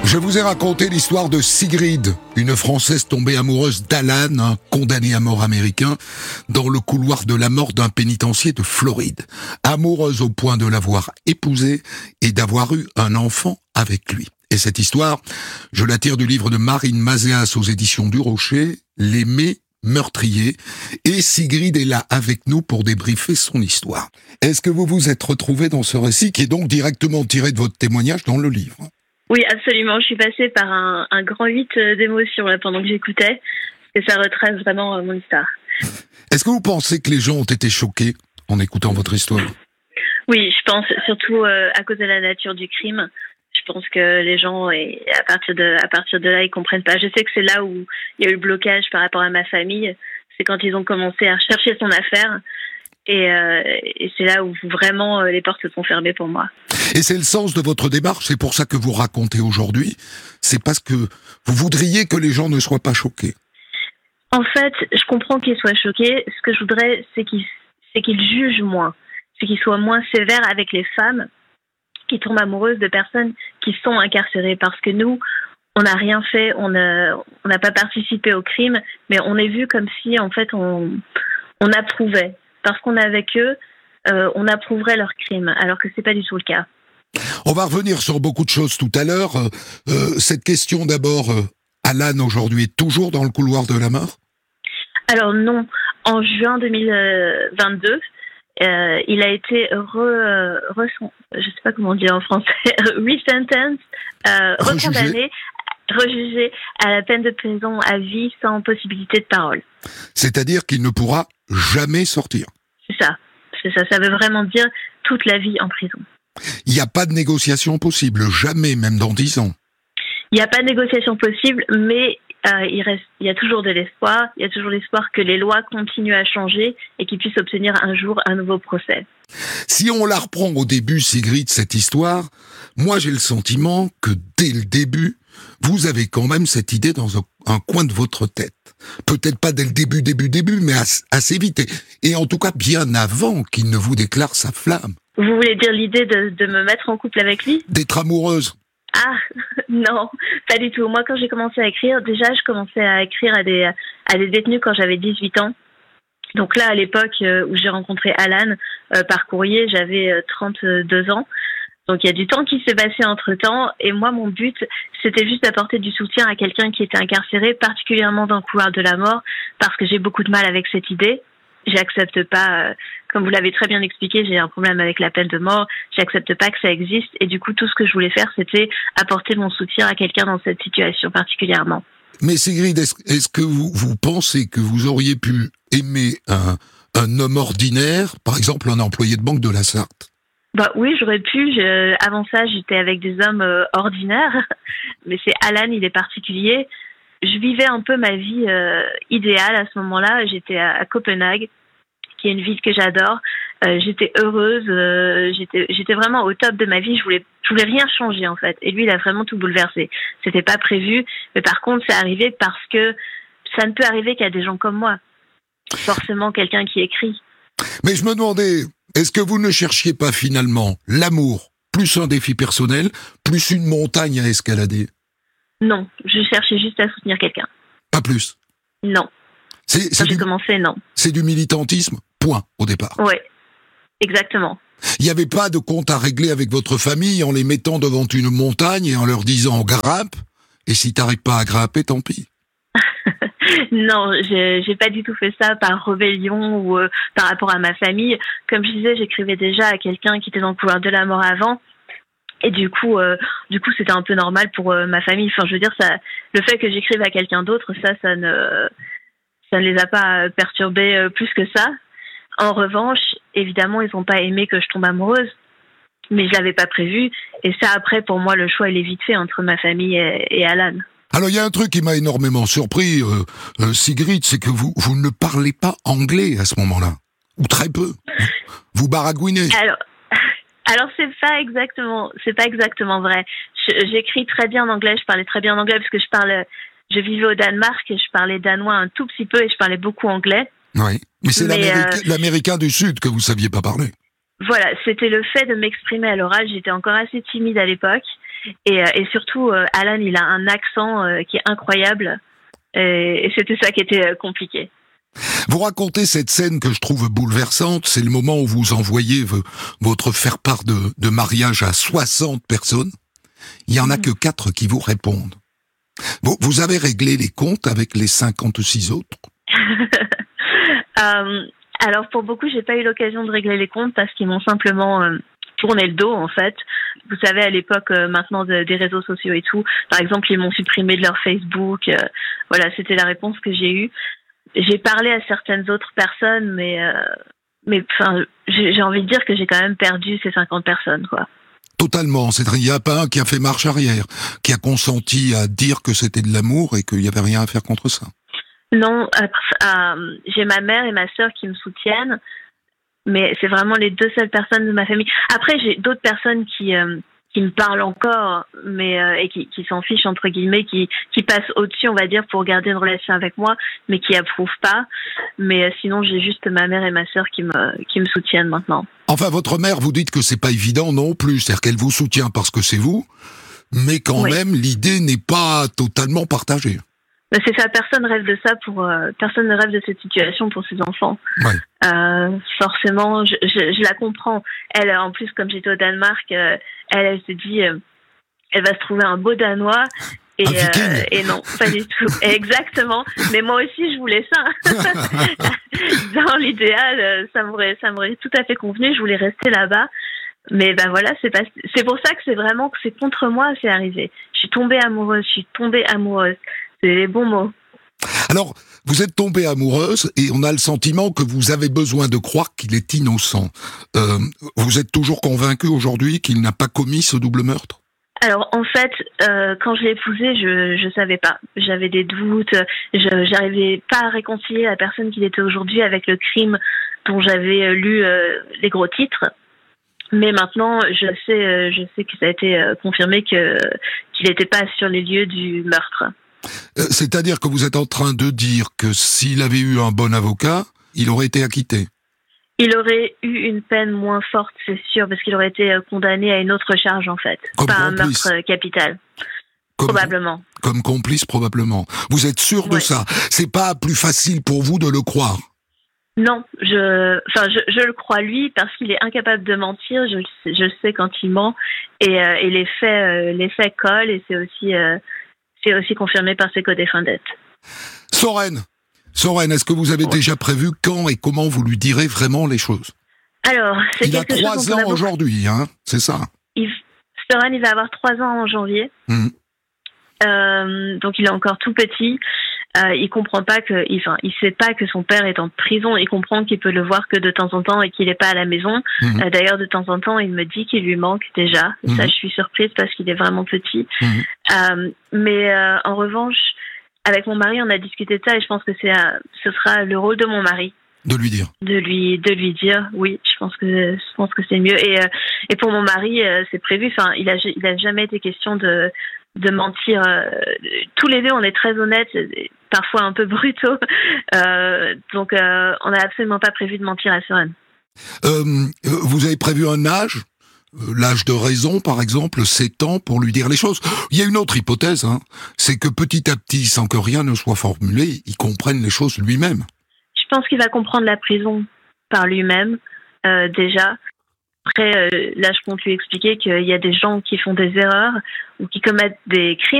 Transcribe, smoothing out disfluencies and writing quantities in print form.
Je vous ai raconté l'histoire de Sigrid, une Française tombée amoureuse d'Alan, un condamné à mort américain, dans le couloir de la mort d'un pénitencier de Floride. Amoureuse au point de l'avoir épousé et d'avoir eu un enfant avec lui. Et cette histoire, je la tire du livre de Marine Mazéas aux éditions du Rocher, L'aimer meurtrier, et Sigrid est là avec nous pour débriefer son histoire. Est-ce que vous vous êtes retrouvé dans ce récit qui est donc directement tiré de votre témoignage dans le livre ? Oui, absolument. Je suis passée par un grand 8 d'émotions là, pendant que j'écoutais, et ça retrace vraiment mon histoire. Est-ce que vous pensez que les gens ont été choqués en écoutant votre histoire ? Oui, je pense, surtout à cause de la nature du crime. Je pense que les gens, et à partir de là, ils comprennent pas. Je sais que c'est là où il y a eu le blocage par rapport à ma famille. C'est quand ils ont commencé à chercher son affaire. Et c'est là où vraiment les portes se sont fermées pour moi. Et c'est le sens de votre démarche, c'est pour ça que vous racontez aujourd'hui. C'est parce que vous voudriez que les gens ne soient pas choqués. En fait, je comprends qu'ils soient choqués. Ce que je voudrais, c'est qu'ils jugent moins. C'est qu'ils soient moins sévères avec les femmes qui tombent amoureuses de personnes qui sont incarcérées. Parce que nous, on n'a rien fait, on n'a pas participé au crime, mais on est vu comme si, en fait, on approuvait. Parce qu'on est avec eux, on approuverait leur crime, alors que c'est pas du tout le cas. On va revenir sur beaucoup de choses tout à l'heure. Cette question d'abord, Alan aujourd'hui est toujours dans le couloir de la mort ? Alors non, en juin 2022, il a été je sais pas comment on dit en français, re-sentence, recondamné, rejugé à la peine de prison à vie sans possibilité de parole. C'est-à-dire qu'il ne pourra jamais sortir. C'est ça. Ça veut vraiment dire toute la vie en prison. Il n'y a pas de négociation possible, jamais, même dans 10 ans. Il n'y a pas de négociation possible, mais il y a toujours de l'espoir. Il y a toujours l'espoir que les lois continuent à changer et qu'ils puissent obtenir un jour un nouveau procès. Si on la reprend au début, Sigrid, cette histoire, moi j'ai le sentiment que dès le début, vous avez quand même cette idée dans un coin de votre tête. Peut-être pas dès le début, mais assez vite. Et en tout cas, bien avant qu'il ne vous déclare sa flamme. Vous voulez dire l'idée de me mettre en couple avec lui ? D'être amoureuse ? Ah, non, pas du tout. Moi, quand j'ai commencé à écrire, déjà, je commençais à écrire à des détenus quand j'avais 18 ans. Donc là, à l'époque où j'ai rencontré Alan par courrier, j'avais 32 ans. Donc il y a du temps qui s'est passé entre-temps. Et moi, mon but, c'était juste d'apporter du soutien à quelqu'un qui était incarcéré, particulièrement dans le couloir de la mort, parce que j'ai beaucoup de mal avec cette idée. J'accepte pas, comme vous l'avez très bien expliqué, j'ai un problème avec la peine de mort. J'accepte pas que ça existe. Et du coup, tout ce que je voulais faire, c'était apporter mon soutien à quelqu'un dans cette situation particulièrement. Mais Sigrid, est-ce que vous pensez que vous auriez pu aimer un homme ordinaire, par exemple un employé de banque de la Sarthe ? Bah oui, j'aurais pu. Avant ça, j'étais avec des hommes ordinaires. Mais c'est Alan, il est particulier. Je vivais un peu ma vie idéale à ce moment-là. J'étais à Copenhague, qui est une ville que j'adore. J'étais heureuse. J'étais vraiment au top de ma vie. Je voulais rien changer en fait. Et lui, il a vraiment tout bouleversé. C'était pas prévu, mais par contre, c'est arrivé parce que ça ne peut arriver qu'à des gens comme moi. Forcément, quelqu'un qui écrit. Mais je me demandais, est-ce que vous ne cherchiez pas finalement l'amour, plus un défi personnel, plus une montagne à escalader ? Non, je cherchais juste à soutenir quelqu'un. Pas plus ? Non. Quand j'ai commencé, non. C'est du militantisme, point, au départ. Oui, exactement. Il n'y avait pas de compte à régler avec votre famille en les mettant devant une montagne et en leur disant « grimpe », et si t'arrives pas à grimper, tant pis. Non, j'ai pas du tout fait ça par rébellion ou par rapport à ma famille. Comme je disais, j'écrivais déjà à quelqu'un qui était dans le couloir de la mort avant. Et du coup, c'était un peu normal pour ma famille. Enfin, je veux dire, ça, le fait que j'écrive à quelqu'un d'autre, ça ne les a pas perturbés plus que ça. En revanche, évidemment, ils n'ont pas aimé que je tombe amoureuse, mais je l'avais pas prévu. Et ça, après, pour moi, le choix, il est vite fait entre ma famille et Alan. Alors, il y a un truc qui m'a énormément surpris, Sigrid, c'est que vous ne parlez pas anglais à ce moment-là, ou très peu. Vous baragouinez. Alors c'est pas exactement vrai. J'écris très bien en anglais, je parlais très bien en anglais parce que je vivais au Danemark et je parlais danois un tout petit peu et je parlais beaucoup anglais. Oui, mais c'est l'américain du Sud que vous saviez pas parler. Voilà, c'était le fait de m'exprimer à l'oral, j'étais encore assez timide à l'époque Et surtout, Alan, il a un accent qui est incroyable. Et c'était ça qui était compliqué. Vous racontez cette scène que je trouve bouleversante, c'est le moment où vous envoyez votre faire-part de mariage à 60 personnes. Il n'y en a que 4 qui vous répondent. Vous avez réglé les comptes avec les 56 autres? Alors pour beaucoup, j'ai pas eu l'occasion de régler les comptes parce qu'ils m'ont simplement tourné le dos en fait. Vous savez, à l'époque maintenant des réseaux sociaux et tout, par exemple, ils m'ont supprimé de leur Facebook. Voilà, c'était la réponse que j'ai eue. J'ai parlé à certaines autres personnes, mais enfin, j'ai envie de dire que j'ai quand même perdu ces 50 personnes, quoi. Totalement. Il n'y a pas un qui a fait marche arrière, qui a consenti à dire que c'était de l'amour et qu'il n'y avait rien à faire contre ça. Non, j'ai ma mère et ma sœur qui me soutiennent, mais c'est vraiment les 2 seules personnes de ma famille. Après, j'ai d'autres personnes qui me parlent encore, mais et qui s'en fichent entre guillemets, qui passent au-dessus, on va dire, pour garder une relation avec moi, mais qui approuvent pas. Mais sinon, j'ai juste ma mère et ma sœur qui me soutiennent maintenant. Enfin, votre mère, vous dites que c'est pas évident non plus, c'est-à-dire qu'elle vous soutient parce que c'est vous, mais quand même, l'idée n'est pas totalement partagée. C'est ça, personne rêve de ça personne ne rêve de cette situation pour ses enfants. Ouais. Forcément, je la comprends. Elle, en plus, comme j'étais au Danemark, elle se dit, elle va se trouver un beau Danois. Et non, pas du tout. Exactement. Mais moi aussi, je voulais ça. Dans l'idéal, ça m'aurait tout à fait convenu. Je voulais rester là-bas. Mais ben voilà, c'est pour ça que c'est contre moi, c'est arrivé. Je suis tombée amoureuse. C'est les bons mots. Alors, vous êtes tombée amoureuse et on a le sentiment que vous avez besoin de croire qu'il est innocent. Vous êtes toujours convaincue aujourd'hui qu'il n'a pas commis ce double meurtre? Alors en fait, quand je l'ai épousé, je savais pas. J'avais des doutes. J'arrivais pas à réconcilier la personne qu'il était aujourd'hui avec le crime dont j'avais lu les gros titres. Mais maintenant, je sais que ça a été confirmé qu'il n'était pas sur les lieux du meurtre. C'est-à-dire que vous êtes en train de dire que s'il avait eu un bon avocat, il aurait été acquitté? Il aurait eu une peine moins forte, c'est sûr, parce qu'il aurait été condamné à une autre charge, en fait. Pas un meurtre capital. Probablement. Comme complice, probablement. Vous êtes sûr de ça? C'est pas plus facile pour vous de le croire? Non, je le crois lui parce qu'il est incapable de mentir. Je sais quand il ment et les faits collent et c'est aussi confirmé par ses co-défendants. Soren, est-ce que vous avez déjà prévu quand et comment vous lui direz vraiment les choses? Alors, il a 3 ans aujourd'hui, hein, c'est ça? Soren, il va avoir 3 ans en janvier. Donc il est encore tout petit. Il comprend pas il sait pas que son père est en prison. Il comprend qu'il peut le voir que de temps en temps et qu'il est pas à la maison. D'ailleurs, de temps en temps, il me dit qu'il lui manque déjà. Ça, je suis surprise parce qu'il est vraiment petit. Mais en revanche, avec mon mari, on a discuté de ça et je pense que ce sera le rôle de mon mari. De lui dire. De lui dire, oui, je pense que c'est mieux. Et pour mon mari, c'est prévu. Enfin, il a jamais été question de mentir. Tous les deux, on est très honnêtes, parfois un peu brutaux. Donc, on n'a absolument pas prévu de mentir à Soren. Vous avez prévu un âge? L'âge de raison, par exemple, 7 ans pour lui dire les choses. Il y a une autre hypothèse, hein, c'est que petit à petit, sans que rien ne soit formulé, il comprenne les choses lui-même. Je pense qu'il va comprendre la prison par lui-même, déjà. Après, là, je compte lui expliquer qu'il y a des gens qui font des erreurs ou qui commettent des crimes.